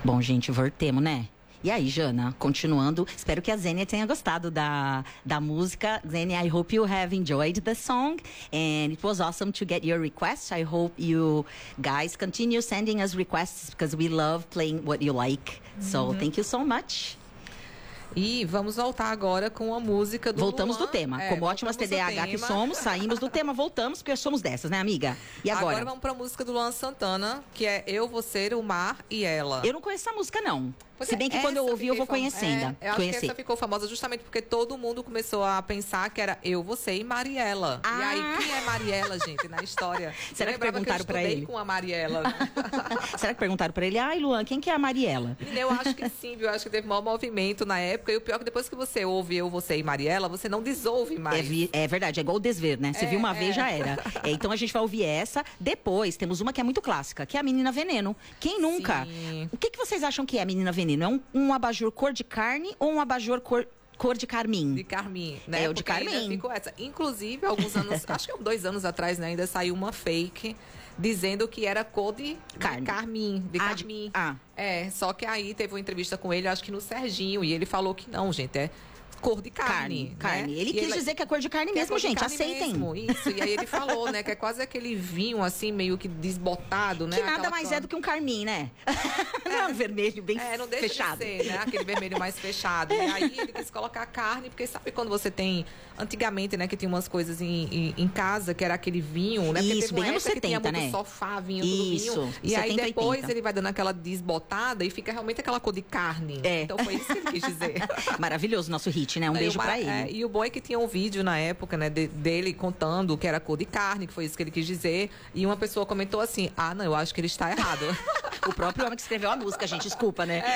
Bom, gente, voltemos, né? E aí, Jana, continuando, espero que a Zênia tenha gostado da música. Zênia, I hope you have enjoyed the song. And it was awesome to get your requests. I hope you guys continue sending us requests because we love playing what you like. So, thank you so much. E vamos voltar agora com a música do Voltamos Luan. do tema. Como ótimas TDAH que somos, saímos do tema, voltamos, porque somos dessas, né, amiga? E agora? Agora vamos pra música do Luan Santana, que é Eu, Você, o Mar e Ela. Eu não conheço essa música, não. Pois Se bem que quando eu ouvir, eu vou conhecendo. Eu acho que essa ficou famosa justamente porque todo mundo começou a pensar que era Eu, Você e Mariela. E aí, quem é Mariela, gente, na história? Será que perguntaram pra ele? Com a Mariela. Será que perguntaram pra ele? Ai, Luan, quem que é a Mariela? Eu acho que sim, viu? Eu acho que teve maior movimento na época. E o pior é que depois que você ouve Eu, Você e Mariela, você não desouve mais. É verdade, é igual o desver, né? Você viu uma vez, já era. Então a gente vai ouvir essa. Depois temos uma que é muito clássica, que é a Menina Veneno. Quem nunca? Sim. O que vocês acham que é a Menina Veneno? É um abajur cor de carne ou um abajur cor de carmim? De carmim, né? É, o de carmim. Ficou essa. Inclusive, alguns anos, acho que 2 anos atrás, né, ainda saiu uma fake dizendo que era cor de carmim. De carmim. É, só que aí teve uma entrevista com ele, acho que no Serginho, e ele falou que não, gente, é cor de carne. Carne. Né? Ele quis dizer que é cor de carne mesmo, gente. Aceitem. Mesmo, isso. E aí ele falou, né, que é quase aquele vinho, assim, meio que desbotado, né? Que nada mais é do que um carmim, né? Não é um vermelho bem não deixa fechado. De ser, né? Aquele vermelho mais fechado. E aí ele quis colocar carne, porque sabe quando você tem... Antigamente, né, que tinha umas coisas em casa, que era aquele vinho, né? Porque isso, bem anos 70, tinha muito né? Sofá, vinho, isso, tudo vinho. E 70, aí depois 80. ele vai dando aquela desbotada e fica realmente aquela cor de carne. Então foi isso que ele quis dizer. Maravilhoso nosso hit, né? Um beijo pra ele. E o bom é que tinha um vídeo na época, né, dele contando que era cor de carne, que foi isso que ele quis dizer. E uma pessoa comentou assim, não, eu acho que ele está errado. O próprio homem que escreveu a música, gente, desculpa, né?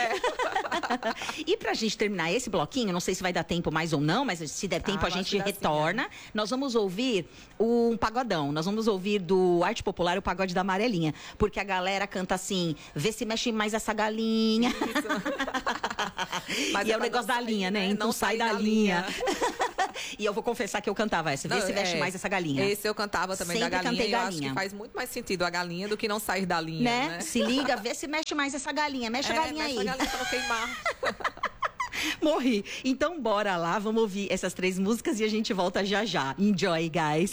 E pra gente terminar esse bloquinho, não sei se vai dar tempo mais ou não, mas se der tempo a gente retorna. Assim, nós vamos ouvir um pagodão. Nós vamos ouvir do Arte Popular o Pagode da Amarelinha. Porque a galera canta assim, vê se mexe mais essa galinha. Mas e é o negócio da linha, né? Então sai da linha. E eu vou confessar que eu cantava essa. Vê se mexe mais essa galinha. Esse eu cantava também. Sempre da galinha. Cantei galinha. Eu acho que faz muito mais sentido a galinha do que não sair da linha, né? Se liga, vê se mexe mais essa galinha. Mexe a galinha aí. Mexe a galinha pra não queimar. Morri. Então bora lá, vamos ouvir essas 3 músicas e a gente volta já já. Enjoy, guys.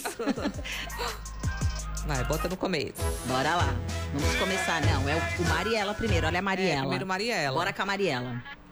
Vai, bota no começo. Bora lá. Vamos começar, não. É o Mariela primeiro. Olha a Mariela. Primeiro Mariela. Bora com a Mariela.